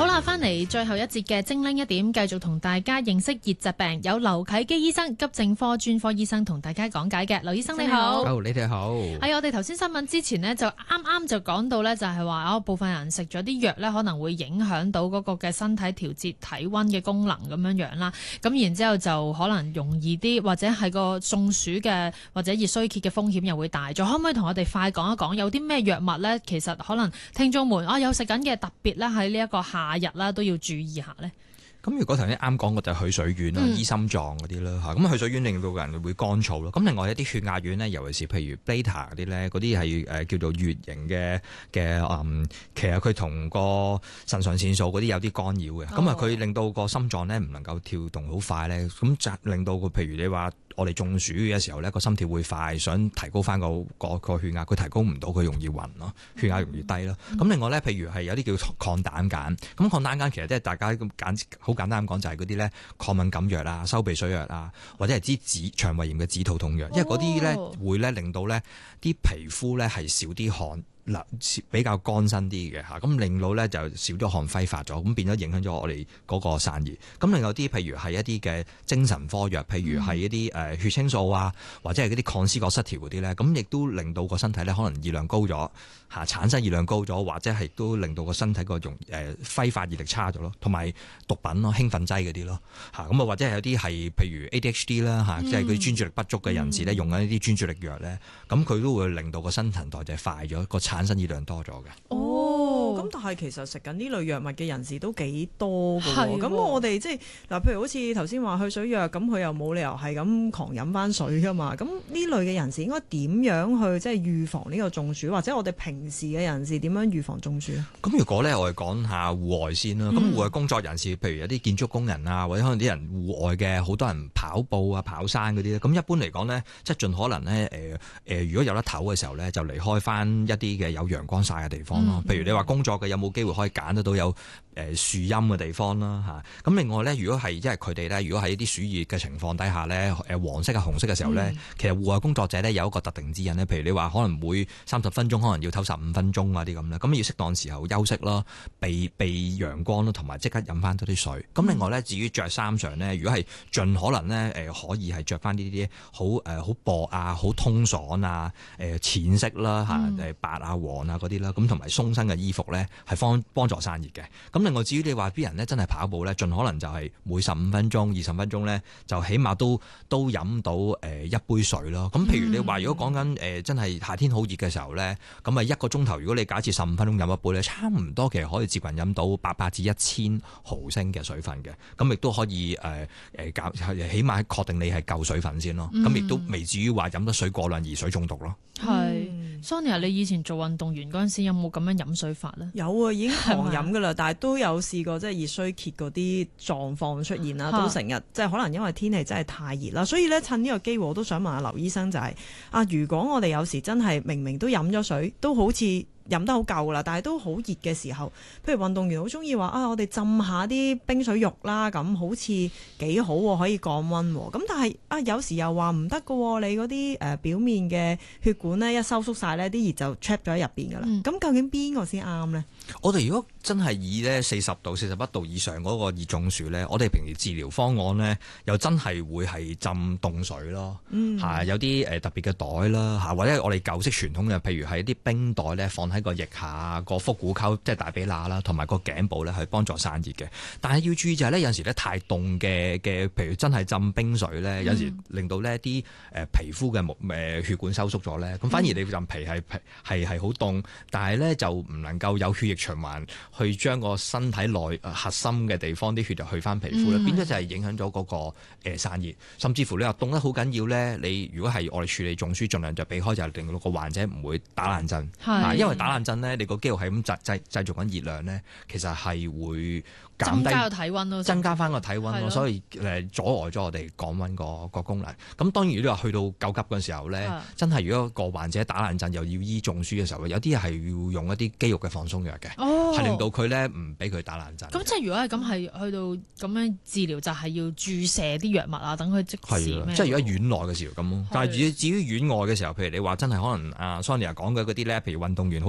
好啦，翻嚟最後一節嘅精靈一點，繼續同大家認識熱疾病，有劉啟基醫生，急症科專科醫生同大家講解嘅。劉醫生你好。 好，你哋好。 係我哋頭先新聞之前呢，就啱就講到呢，就係話部分人食咗啲藥呢，可能會影響到嗰個嘅身體調節體溫嘅功能咁樣樣啦。咁然之後就可能容易啲，或者係個中暑嘅或者熱衰竭嘅風險又會大咗。可唔可以同我哋快講一講有啲咩藥物呢？其實可能聽眾們有食緊嘅，特別咧喺呢一個夏日啦，都要注意下呢。 咁如果頭先啱講嘅就係去水丸啦、醫心臟嗰啲啦嚇，咁去水丸令到個人會乾燥咯。咁另外一啲血壓丸咧，尤其是譬如 beta 嗰啲咧，嗰啲係叫做乙型嘅其實佢同個腎上腺素嗰啲有啲干擾嘅。咁佢令到個心臟咧唔能夠跳動好快咧，咁就令到佢譬如你話我哋中暑嘅時候咧，個心跳會快，想提高翻個血壓，佢提高唔到，佢容易暈咯，血壓容易低咯。咁另外咧，譬如係有啲叫抗膽鹼，咁抗膽鹼其實即係大家好簡單咁講，就係嗰啲咧抗敏感藥啊、收鼻水藥啊，或者係腸胃炎嘅止肚痛藥，因為嗰啲咧會咧令到咧啲皮膚咧係少啲汗。比較乾身啲嘅嚇，咁令到咧就少咗汗揮發咗，咁變咗影響咗我哋嗰個散熱。咁另外啲譬如係一啲嘅精神科藥，譬如係一啲血清素啊，或者係嗰啲抗思覺失調嗰啲咧，咁亦都令到個身體咧可能熱量高咗嚇，產生熱量高咗，或者係都令到個身體個揮發熱力差咗咯，同埋毒品咯、興奮劑嗰啲咯嚇，咁啊或者係有啲係譬如 ADHD 啦嚇，即係佢專注力不足嘅人士咧，用緊一啲專注力藥咧，咁佢都會令到個新陳代謝快咗，個產生熱量多咗嘅。 咁但係其實食緊呢類藥物嘅人士都幾多㗎喎。咁我哋即係嗱，譬如好似頭先話去水藥，咁佢又冇理由係咁狂飲翻水㗎嘛。咁呢類嘅人士應該點樣去即係預防呢個中暑，或者我哋平時嘅人士點樣預防中暑咧？ 咁如果咧我哋講下戶外先啦，咁戶外工作人士，譬如有啲建築工人啊，或者可能啲人戶外嘅好多人跑步啊、跑山嗰啲咧，咁一般嚟講咧，即係盡可能咧如果有得唞嘅時候咧，就離開翻一啲嘅有陽光曬嘅地方咯。譬如你話工作嘅有冇機會可以揀得到有樹蔭嘅地方啦嚇。咁另外咧，如果係因為佢哋咧，如果喺一啲暑熱嘅情況底下咧，黃色啊紅色嘅時候咧，其實戶外工作者咧有一個特定指引咧，譬如你話可能每30分鐘可能要唞15分鐘啊啲咁咧，咁要適當時候休息咯，避陽光咯，同埋即刻飲翻多啲水。咁另外咧，至於着衫上咧，如果係盡可能咧可以係着翻呢啲好薄啊、好通爽啊、淺色啦嚇、白啊黃啊嗰啲啦，咁同埋鬆身嘅衣服咧係幫助散熱嘅。咁另外至於你話啲人咧真係跑步咧，盡可能就係每15分鐘、20分鐘咧，就起碼都飲到一杯水咯。咁譬如你話如果講緊真係夏天好熱嘅時候咧，咁啊1個鐘頭，如果你假設15分鐘飲一杯咧，差唔多其實可以接近飲到800至1000毫升嘅水分嘅。咁亦都可以起碼確定你係夠水分先咯。咁亦都未至於話飲得水過量而水中毒咯。 係，Sonia，你以前做運動員嗰陣時有冇咁樣飲水法咧？ 有啊，已經狂飲噶啦，但係都有試過即係熱衰竭嗰啲狀況出現啦，都成日即係可能因為天氣真係太熱啦，所以咧趁呢個機會我都想問下劉醫生就係如果我哋有時真係明明都飲咗水，都好似飲得好夠啦，但係都好熱嘅時候，譬如運動員好中意話我哋浸下啲冰水浴啦，咁好似幾好喎，可以降溫喎。咁但係有時又話唔得㗎喎，你嗰啲表面嘅血管咧一收縮晒咧，啲熱就 trap 咗喺入邊㗎啦。咁究竟邊個先啱咧？ 我哋如果真係以咧40度、41度以上嗰個熱中暑咧，我哋平時治療方案咧又真係會係浸凍水咯，有啲特別嘅袋啦，或者我哋舊式傳統嘅，譬如係一啲冰袋咧放喺個腋下個腹股溝，即係大髀罅啦，同埋個頸部咧，係幫助散熱嘅。但係要注意就係咧，有陣時咧太凍嘅，譬如真係浸冰水咧，有陣時令到呢啲皮膚嘅血管收縮咗咧，咁反而你陣皮係好凍，但係咧就唔能夠有血液循環去將個身體內核心嘅地方啲血就去翻皮膚咧，變咗就係影響咗嗰個散熱，甚至乎你話凍得好緊要咧，你如果係我哋處理中暑，盡量就避開，就令到個患者唔會打冷震，因為打冷震咧，你個肌肉係咁製造緊熱量咧，其實係會減低增加個體溫咯，增加翻個體溫咯，所以阻礙咗我哋降溫個功能。咁當然如果你話去到救急嘅時候咧，真係如果個患者打冷震又要醫中暑嘅時候，有啲係要用一啲肌肉嘅放鬆藥嘅，係令到佢咧唔俾佢打冷震。 咁即係如果係咁，係去到咁樣治療，就係要注射啲藥物啊，等佢即時咩？ 即係如果院內嘅時候咁咯。但係至於院外嘅時候，譬如你話真係可能Sonia 講嘅嗰啲咧，譬如運動員好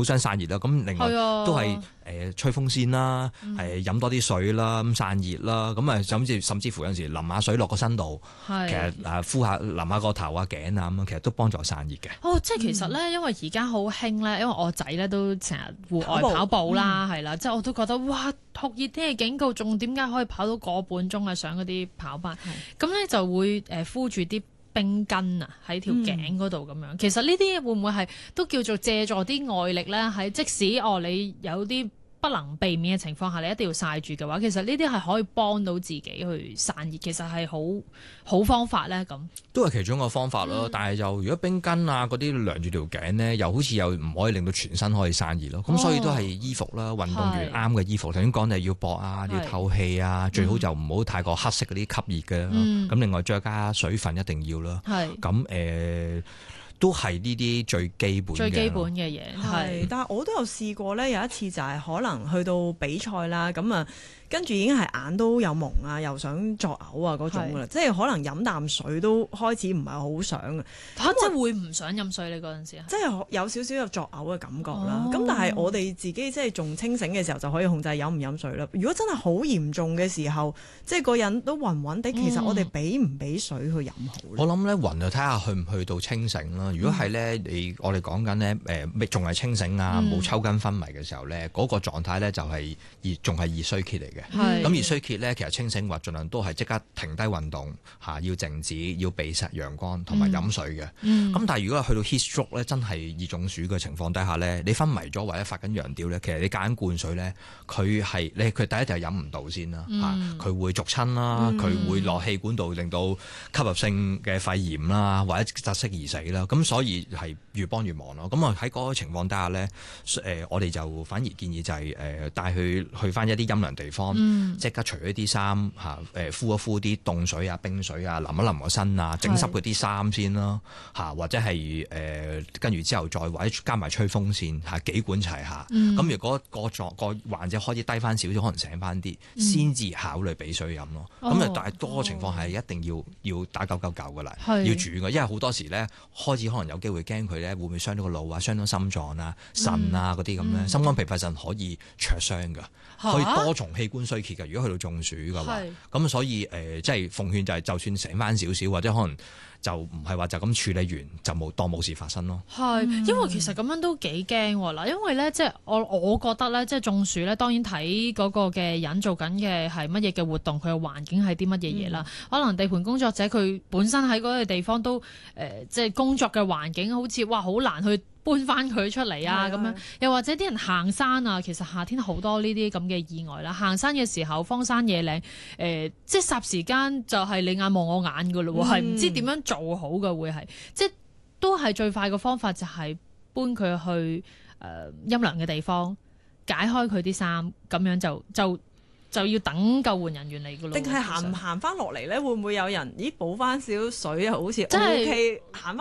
好想散熱啦。咁另外都係吹風扇啦，飲多啲水啦，咁散熱啦。咁啊甚至乎有陣時淋下水落個身度，其實敷下淋下個頭啊頸啊咁，其實都幫助散熱嘅。 即係其實咧，因為而家好興咧，因為我仔咧都成日戶外跑步啦，係啦，即係我都覺得哇，酷熱天氣警告，仲點解可以跑到個半鐘啊？上嗰啲跑班，咁咧就會敷住啲冰巾啊喺條頸嗰度咁樣。其實呢啲會唔會係都叫做借助啲外力咧？喺即使你有啲不能避免嘅情況下，你一定要曬住嘅話，其實呢啲係可以幫到自己去散熱，其實係好方法咧。咁都係其中一個方法咯。但係就如果冰巾啊嗰啲涼住條頸咧，又好似又唔可以令到全身可以散熱咯。咁所以都係衣服啦，運動員啱嘅衣服。頭先講就係要薄啊，要透氣啊，最好就唔好太過黑色嗰啲吸熱嘅。咁另外再加水分一定要啦。咁都係呢啲最基本嘅嘢。 係，但係我都有試過咧，有一次就係可能去到比賽啦，咁啊。跟住已經係眼都有蒙啊，又想作嘔啊嗰種啦，即係可能飲啖水都開始唔係好想啊。 即係會唔想飲水你嗰陣時啊？ 即係有少少有作嘔嘅感覺啦。咁但係我哋自己即係仲清醒嘅時候就可以控制飲唔飲水啦。如果真係好嚴重嘅時候，即係個人都暈暈地，其實我哋俾唔俾水去飲好？ 我諗咧暈就睇下去唔去到清醒啦。如果係咧，我哋講緊咧仲係清醒啊，冇抽筋昏迷嘅時候咧，嗰個狀態咧就係仲係熱衰竭嚟嘅。咁熱衰竭咧，其實清醒話盡量都係即刻停低運動要靜止，要避曬陽光同埋飲水嘅。咁但係如果去到 heat stroke 咧，真係熱中暑嘅情況底下咧，你昏迷咗或者發緊羊吊咧，其實你夾硬灌水咧，佢第一就係飲唔到先啦，佢會濁親啦，佢會落氣管度令到吸入性嘅肺炎啦，或者窒息而死啦。咁所以係越幫越忙咯。咁啊喺嗰個情況底下咧，我哋就反而建議就係帶佢去翻一啲陰涼地方。即刻除咗啲衫敷一敷啲凍水啊、冰水啊，淋一淋個身啊，整濕嗰啲衫先啦或者係跟住之後再或者加埋吹風扇幾管齊下。咁如果個患者開始低翻少少，可能醒翻啲，先至考慮俾水飲咯。咁但係多個情況係一定要打999㗎啦，要住嘅，因為好多時咧開始可能有機會驚佢咧會唔會傷到個腦啊、傷到心臟啊、腎啊嗰啲咁咧，心肝脾肺腎可以灼傷㗎，可以多重器官衰竭嘅。如果去到中暑嘅話，咁所以即係奉勸就係，就算醒翻少少，或者可能就唔係話就咁處理完就當冇事發生咯。 係，因為其實咁樣都幾驚嗱，因為咧即係我覺得咧，即係中暑咧，當然睇嗰個嘅人做緊嘅係乜嘢嘅活動，佢嘅環境係啲乜嘢嘢啦。可能地盤工作者佢本身喺嗰個地方都即係工作嘅環境好似好難去搬翻佢出嚟啊咁樣，又或者啲人行山啊，其實夏天好多呢啲咁嘅意外啦。行山嘅時候荒山野嶺，即係霎時間就係你眼望我眼噶咯，係唔知點樣做好嘅會係，即係都係最快嘅方法就係搬佢去陰涼嘅地方，解開佢啲衫，咁樣就要等救援人員嚟噶咯。 定係行唔行翻落嚟咧？會唔會有人補翻少少水啊？好似 OK 行翻